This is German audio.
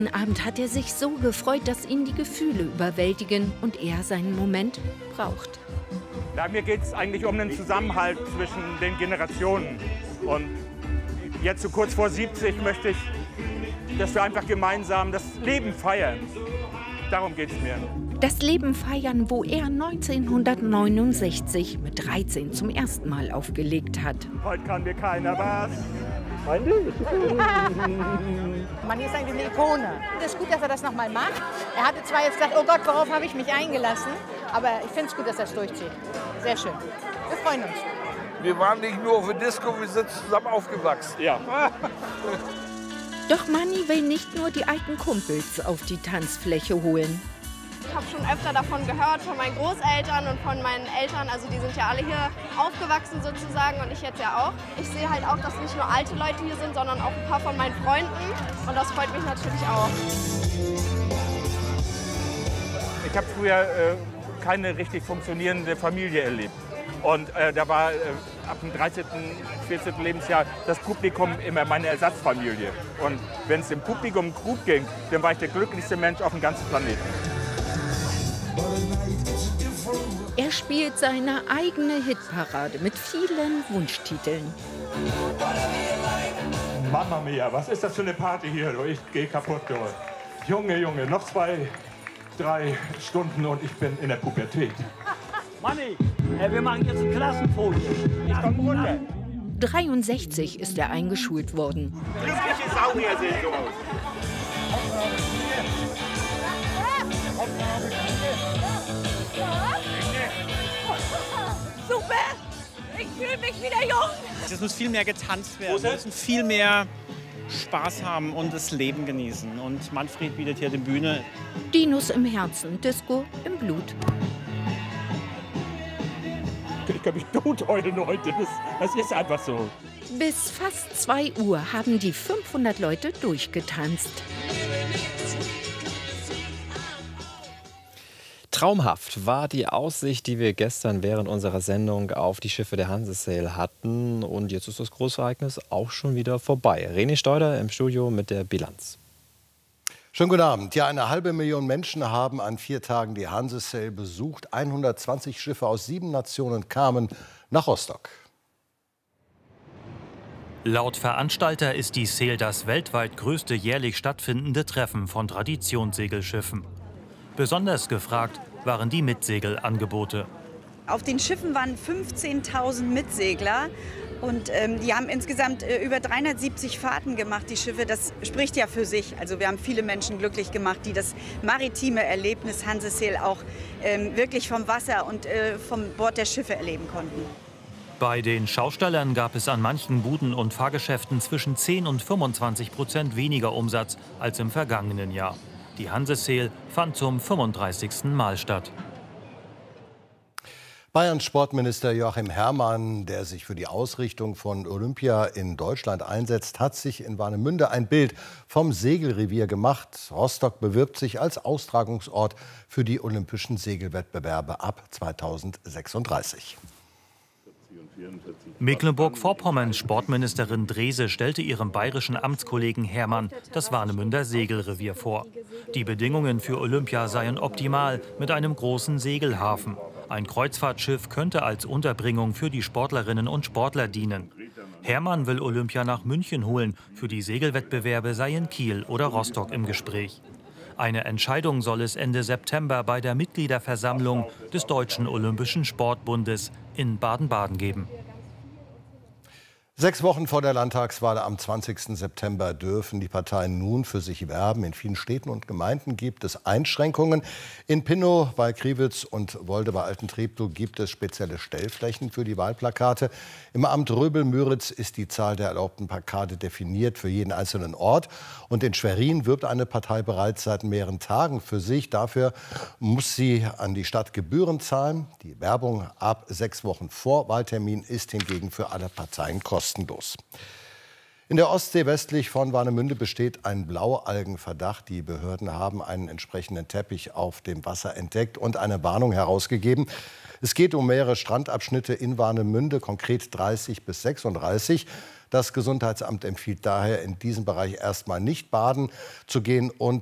Am Abend hat er sich so gefreut, dass ihn die Gefühle überwältigen und er seinen Moment braucht. Ja, mir geht es eigentlich um den Zusammenhalt zwischen den Generationen. Und jetzt so kurz vor 70 möchte ich, dass wir einfach gemeinsam das Leben feiern. Darum geht es mir. Das Leben feiern, wo er 1969 mit 13 zum ersten Mal aufgelegt hat. Heute kann mir keiner was. Man ist eigentlich eine Ikone. Es ist gut, dass er das nochmal macht. Er hatte zwar jetzt gedacht, oh Gott, worauf habe ich mich eingelassen? Aber ich finde es gut, dass er es durchzieht. Sehr schön. Wir freuen uns. Wir waren nicht nur auf der Disco, wir sind zusammen aufgewachsen. Ja. Doch Manni will nicht nur die alten Kumpels auf die Tanzfläche holen. Ich habe schon öfter davon gehört, von meinen Großeltern und von meinen Eltern. Also die sind ja alle hier aufgewachsen sozusagen und ich jetzt ja auch. Ich sehe halt auch, dass nicht nur alte Leute hier sind, sondern auch ein paar von meinen Freunden. Und das freut mich natürlich auch. Ich habe früher keine richtig funktionierende Familie erlebt. Und da war ab dem 13., 14. Lebensjahr das Publikum immer meine Ersatzfamilie. Und wenn es dem Publikum gut ging, dann war ich der glücklichste Mensch auf dem ganzen Planeten. Er spielt seine eigene Hitparade mit vielen Wunschtiteln. Mama mia, was ist das für eine Party hier? Ich gehe kaputt. Junge, Junge, noch 2, 3 Stunden und ich bin in der Pubertät. Manni, wir machen jetzt ein Klassenfoto. Ich komm runter. 63 ist er eingeschult worden. Glückliche Saurier sehen so aus. Super! Ich fühle mich wieder jung. Es muss viel mehr getanzt werden. Wir müssen viel mehr Spaß haben und das Leben genießen. Und Manfred bietet hier die Bühne. Dinos im Herzen, Disco im Blut. Ich kann mich tot heulen heute. Das ist einfach so. Bis fast 2 Uhr haben die 500 Leute durchgetanzt. Traumhaft war die Aussicht, die wir gestern während unserer Sendung auf die Schiffe der Hansesail hatten. Und jetzt ist das Großereignis auch schon wieder vorbei. René Steuder im Studio mit der Bilanz. Schönen guten Abend. Ja, 500.000 Menschen haben an 4 Tagen die Hansesail besucht. 120 Schiffe aus 7 Nationen kamen nach Rostock. Laut Veranstalter ist die Sail das weltweit größte jährlich stattfindende Treffen von Traditionssegelschiffen. Besonders gefragt waren die Mitsegelangebote. Auf den Schiffen waren 15.000 Mitsegler und die haben insgesamt über 370 Fahrten gemacht, die Schiffe. Das spricht ja für sich. Also wir haben viele Menschen glücklich gemacht, die das maritime Erlebnis Hansesail auch wirklich vom Wasser und vom Bord der Schiffe erleben konnten. Bei den Schaustellern gab es an manchen Buden und Fahrgeschäften zwischen 10 und 25% weniger Umsatz als im vergangenen Jahr. Die Hansesail fand zum 35. Mal statt. Bayerns Sportminister Joachim Herrmann, der sich für die Ausrichtung von Olympia in Deutschland einsetzt, hat sich in Warnemünde ein Bild vom Segelrevier gemacht. Rostock bewirbt sich als Austragungsort für die Olympischen Segelwettbewerbe ab 2036. Mecklenburg-Vorpommerns Sportministerin Drese stellte ihrem bayerischen Amtskollegen Herrmann das Warnemünder Segelrevier vor. Die Bedingungen für Olympia seien optimal mit einem großen Segelhafen. Ein Kreuzfahrtschiff könnte als Unterbringung für die Sportlerinnen und Sportler dienen. Herrmann will Olympia nach München holen. Für die Segelwettbewerbe seien Kiel oder Rostock im Gespräch. Eine Entscheidung soll es Ende September bei der Mitgliederversammlung des Deutschen Olympischen Sportbundes in Baden-Baden geben. 6 Wochen vor der Landtagswahl am 20. September dürfen die Parteien nun für sich werben. In vielen Städten und Gemeinden gibt es Einschränkungen. In Pinnow bei Kriwitz und Wolde bei Altentreptow gibt es spezielle Stellflächen für die Wahlplakate. Im Amt Röbel-Müritz ist die Zahl der erlaubten Plakate definiert für jeden einzelnen Ort. Und in Schwerin wirbt eine Partei bereits seit mehreren Tagen für sich. Dafür muss sie an die Stadt Gebühren zahlen. Die Werbung ab 6 Wochen vor Wahltermin ist hingegen für alle Parteien kostenlos. In der Ostsee westlich von Warnemünde besteht ein Blaualgenverdacht. Die Behörden haben einen entsprechenden Teppich auf dem Wasser entdeckt und eine Warnung herausgegeben. Es geht um mehrere Strandabschnitte in Warnemünde, konkret 30 bis 36. Das Gesundheitsamt empfiehlt daher, in diesem Bereich erstmal nicht baden zu gehen und